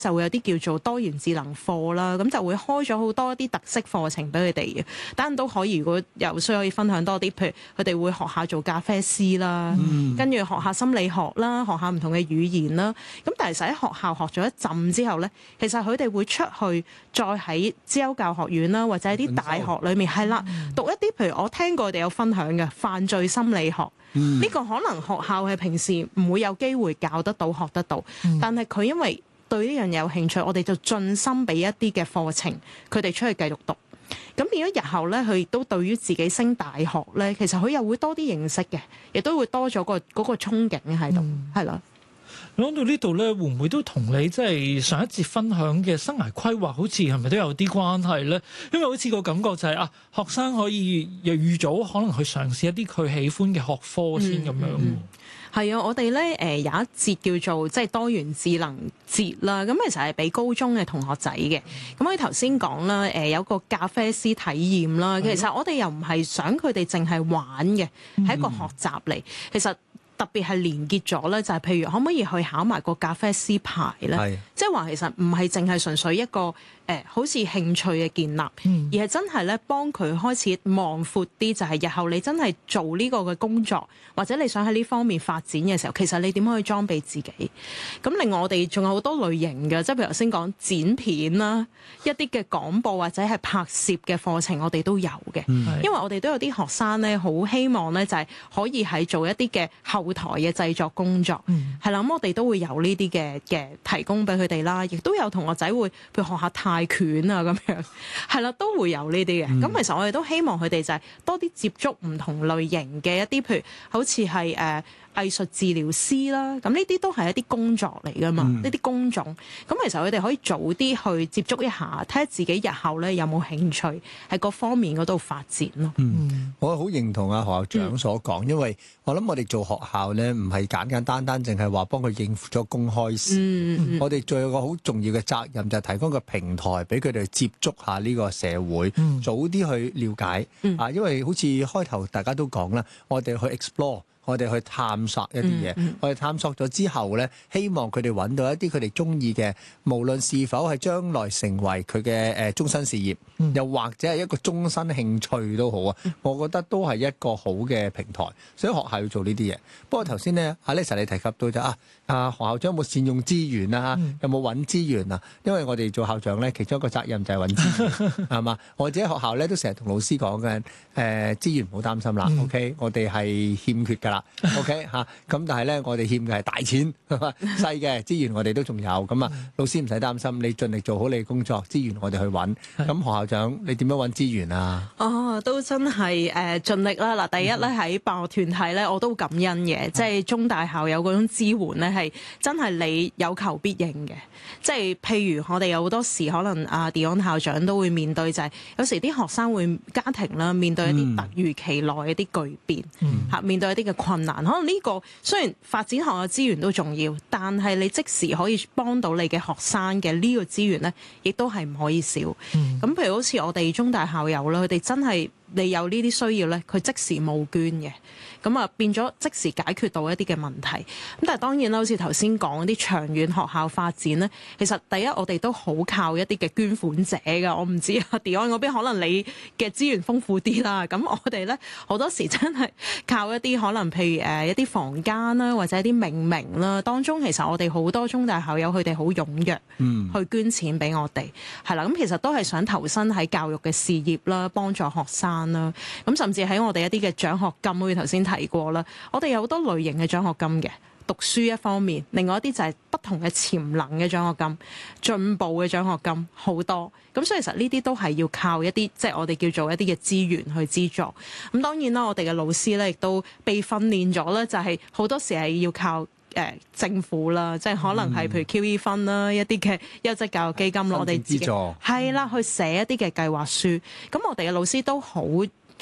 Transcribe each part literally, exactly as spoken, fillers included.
就會有啲叫做多元智能課啦，咁就會開咗好多啲特色課程俾佢哋嘅。當然都可以，如果有需可以分享多啲，譬如佢哋會學下做咖啡師啦，嗯、跟住學下心理學啦，學下唔同嘅語言啦。咁但係實喺學校學咗一陣之後咧，其實佢哋會出去再喺資優教學院啦，或者喺啲大學裏面係啦，讀一啲譬如我聽過佢哋有分享嘅犯罪心理學，呢、嗯、個可能學校係平時唔會有機會教得到學得到，嗯、但係佢因為對呢樣嘢有興趣，我哋就盡心俾一啲嘅課程，佢哋出去繼續讀。咁變咗日後咧，佢亦都對於自己升大學咧，其實佢又會多啲認識嘅，亦都會多咗個嗰個憧憬喺度，係啦、 嗯。講到呢度咧，會唔會都同你即係上一節分享嘅生涯規劃，好似係咪都有啲關係咧？因為好似個感覺就係、是、啊，學生可以又預早可能去嘗試一啲佢喜歡嘅學科先咁樣。嗯嗯係啊，我哋咧誒有一節叫做即係多元智能節啦，咁其實係俾高中嘅同學仔嘅。咁我哋頭先講啦，誒有個咖啡師體驗啦，其實我哋又唔係想佢哋淨係玩嘅，係一個學習嚟。其實特別係連結咗咧，就係譬如可唔可以去考埋個咖啡師牌咧？是即係話其實唔係淨係純粹一個誒、呃、好似興趣嘅建立，嗯、而係真係咧幫佢開始望闊啲，就係日後你真係做呢個嘅工作，或者你想喺呢方面發展嘅時候，其實你點可以裝備自己？咁另外我哋仲有好多類型嘅，即係譬如頭先講剪片啦，一啲嘅廣播或者係拍攝嘅課程，我哋都有嘅。嗯、因為我哋都有啲學生咧，好希望咧就係可以喺做一啲嘅後台嘅製作工作，係啦、嗯，咁我哋都會有呢啲嘅嘅提供俾佢哋啦，亦都有同學仔會譬如學下泰拳啊咁樣，係啦，都會有呢啲嘅。咁、嗯、其實我哋都希望佢哋就係多啲接觸唔同類型嘅一啲，譬如好似係誒藝術治療師啦，咁呢啲都係一啲工作嚟噶嘛，呢啲、嗯、工種。咁其實佢哋可以早啲去接觸一下，睇下自己日後咧有冇興趣喺各方面嗰度發展咯。 嗯，我好認同阿何校長所講，嗯、因為我諗我哋做學校咧，唔係簡簡單單淨係話幫佢應付咗公開試，嗯、我哋仲有個好重要嘅責任就係提供個平台俾佢哋接觸下呢個社會，嗯、早啲去了解、嗯、啊，因為好似開頭大家都講啦，我哋去 explore。我哋去探索一啲嘢，嗯嗯、我哋探索咗之後咧，希望佢哋揾到一啲佢哋中意嘅，無論是否係將來成為佢嘅誒終身事業，嗯、又或者係一個終身興趣都好啊。嗯、我覺得都係一個好嘅平台，所以學校要做呢啲嘢。不過頭先咧，阿 Lisa 你提及到就啊，啊何校長有冇善用資源啊？嗯、有冇揾資源啊？因為我哋做校長咧，其中一個責任就係揾資源，係嘛？我自己學校咧都成日同老師講嘅，誒、呃、資源唔好擔心啦、嗯、，OK， 我哋係欠缺㗎。OK 嚇，咁但係咧，我哋欠嘅係大錢，細嘅資源我哋都仲有，咁啊，老師唔使擔心，你盡力做好你嘅工作，資源我哋去揾。咁何校長，你點樣揾資源啊？ 哦，都真係誒、呃、盡力啦！嗱，第一咧喺辦學團體咧，我都感恩嘅，即係中大校友嗰種支援咧，係真係你有求必應嘅。即係譬如我哋有好多時可能阿 Dion 校長都會面對，就係有時啲學生會家庭啦，面對一啲突如其來嘅啲巨變嚇，嗯、面對一啲嘅困難。可能呢個雖然發展學嘅資源都重要，但係你即時可以幫到你嘅學生嘅呢個資源咧，亦都係唔可以少。咁、嗯、譬如好似我哋中大校友啦，佢哋真係你有呢啲需要咧，佢即時募捐嘅。咁啊變咗即時解決到一啲嘅問題。咁但係當然啦，好似頭先講啲長遠學校發展咧，其實第一我哋都好靠一啲嘅捐款者㗎。我唔知啊，Dion嗰邊可能你嘅資源豐富啲啦。咁我哋咧好多時真係靠一啲可能譬如誒一啲房間啦，或者一啲命名啦。當中其實我哋好多中大校友佢哋好踴躍去捐錢俾我哋，係啦、嗯。咁其實都係想投身喺教育嘅事業啦，幫助學生啦。咁甚至喺我哋一啲嘅獎學金，好似頭先提過啦，我哋有好多類型嘅獎學金嘅，讀書一方面，另外一啲就係不同嘅潛能嘅獎學金、進步嘅獎學金好多。咁所以其實呢啲都係要靠一啲即係我哋叫做一啲嘅資源去資助。咁當然啦，我哋嘅老師咧亦都被訓練咗咧，就係好多時係要靠誒、呃、政府啦，即係可能係譬如 Q E 分啦，一啲嘅優質教育基金，我哋自己係啦，去寫一啲嘅計劃書。咁我哋嘅老師都好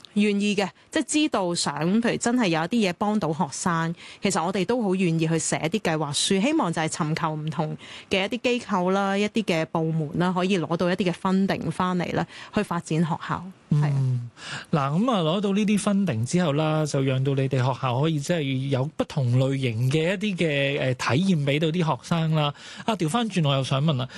願意嘅，即係知道想，譬如真係有一啲嘢幫到學生，其實我哋都好願意去寫一啲計劃書，希望就係尋求唔同嘅一啲機構啦、一啲嘅部門啦，可以攞到一啲嘅 funding 翻嚟咧，去發展學校。係啊， 嗱咁啊攞到呢啲 funding之後啦，就讓到你哋學校可以即係有不同類型嘅一啲嘅誒體驗俾到啲學生啦。啊調翻轉我又想問啦，